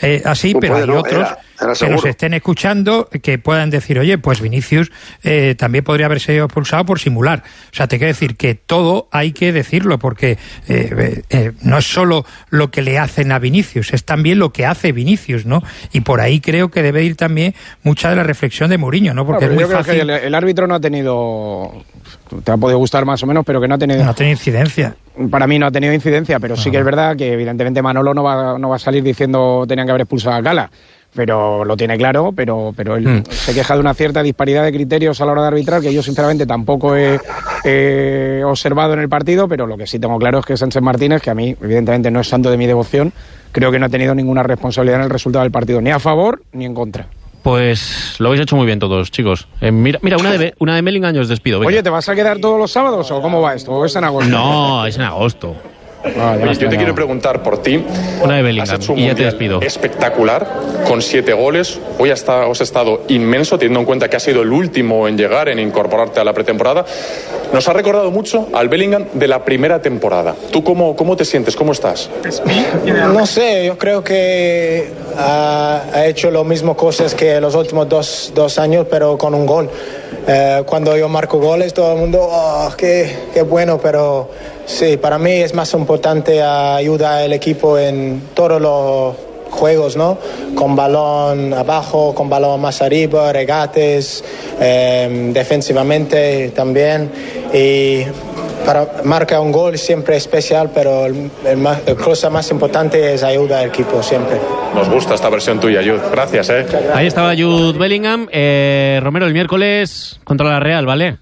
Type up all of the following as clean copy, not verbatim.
así, pero hay otros que nos estén escuchando que puedan decir, oye, pues Vinicius también podría haber sido expulsado por simular. O sea, te quiero decir que todo hay que decirlo, porque no es solo lo que le hacen a Vinicius, es también lo que hace Vinicius, ¿no? Y por ahí creo que debe ir también mucha de la reflexión de Mourinho, ¿no? Porque es muy fácil. Creo que el árbitro no ha tenido, te ha podido gustar más o menos, pero que no ha tenido incidencia. Para mí no ha tenido incidencia, pero sí que es verdad que evidentemente Manolo no va a salir diciendo tenían que haber expulsado a Gala, pero lo tiene claro, pero él se queja de una cierta disparidad de criterios a la hora de arbitrar, que yo sinceramente tampoco he observado en el partido, pero lo que sí tengo claro es que Sánchez Martínez, que a mí evidentemente no es santo de mi devoción, creo que no ha tenido ninguna responsabilidad en el resultado del partido, ni a favor ni en contra. Pues lo habéis hecho muy bien todos, chicos. Mira, una de Bellingham, os despido. Venga. Oye, ¿te vas a quedar todos los sábados o cómo va esto? ¿O es en agosto? No, es en agosto. Yo te quiero preguntar por ti. Una de Bellingham, has hecho un y ya te despido. Espectacular, con 7 goles. Hoy os ha estado inmenso, teniendo en cuenta que has sido el último en llegar, en incorporarte a la pretemporada. Nos ha recordado mucho al Bellingham de la primera temporada. ¿Tú cómo te sientes? ¿Cómo estás? No sé, yo creo que ha hecho lo mismo cosas que los últimos dos años, pero con un gol. Cuando yo marco goles, todo el mundo, qué bueno, pero sí, para mí es más importante ayudar al equipo en todos los juegos, ¿no? Con balón abajo, con balón más arriba, regates, defensivamente también. Y para marcar un gol siempre es especial, pero la cosa más importante es ayudar al equipo siempre. Nos gusta esta versión tuya, Jude. Gracias, Ahí estaba Jude Bellingham. Romero, el miércoles contra la Real, ¿vale?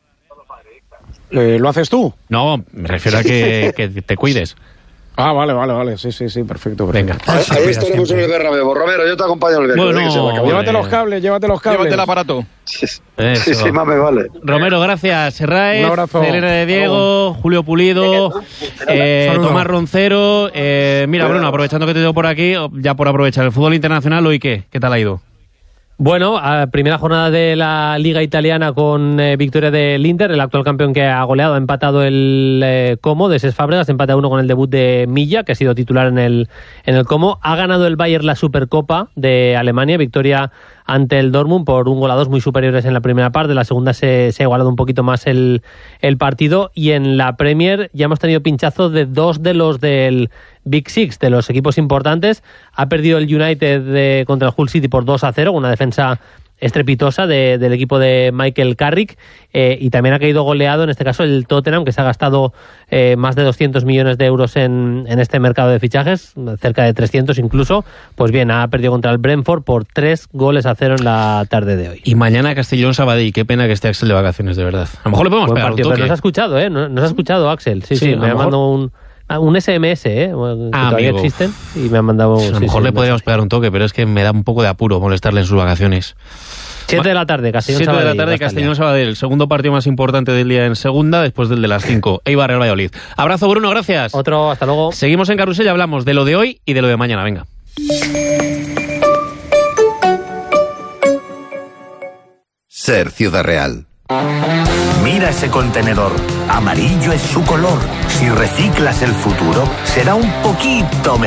¿Lo haces tú? No, me refiero a que te cuides. Vale. Sí, perfecto. Venga. Ahí estaremos en el Bernabéu. Romero, yo te acompaño en el Bernabéu. Bueno, llévate los cables. Llévate el aparato. Sí, más me vale. Romero, gracias. Serraez, Un abrazo. Elena de Diego, Julio Pulido, Tomás Roncero. Mira, Bruno, aprovechando que te tengo por aquí, ya por aprovechar el fútbol internacional, ¿hoy qué? ¿Qué tal ha ido? Bueno, primera jornada de la Liga Italiana con victoria del Inter, el actual campeón que ha goleado, ha empatado el Como de Cesc Fábregas, empata 1 con el debut de Milla, que ha sido titular en el Como. Ha ganado el Bayern la Supercopa de Alemania, victoria ante el Dortmund por 1-2 muy superiores en la primera parte. La segunda se ha igualado un poquito más el partido, y en la Premier ya hemos tenido pinchazos de 2 de los del Big Six, de los equipos importantes. Ha perdido el United contra el Hull City por 2-0, una defensa estrepitosa del equipo de Michael Carrick, y también ha caído goleado en este caso el Tottenham, que se ha gastado más de 200 millones de euros en este mercado de fichajes, cerca de 300 incluso. Pues bien, ha perdido contra el Brentford por 3-0 en la tarde de hoy. Y mañana Castellón-Sabadell. Qué pena que esté Axel de vacaciones, de verdad. A lo mejor le podemos pegar un toque. Pero nos ha escuchado, nos ha escuchado Axel. Sí, me ha mandado un SMS, que todavía existen, y me han mandado... A lo mejor le podríamos pegar un toque, pero es que me da un poco de apuro molestarle en sus vacaciones. 7 de la tarde, Castellón-Sabadell. 7 de la tarde, Castellón-Sabadell. El segundo partido más importante del día en segunda, después del de las 5. Eibar Real Valladolid. Abrazo, Bruno, gracias. Otro, hasta luego. Seguimos en Carrusel y hablamos de lo de hoy y de lo de mañana. Venga. Ser Ciudad Real. Mira ese contenedor. Amarillo es su color. Si reciclas el futuro, será un poquito mejor.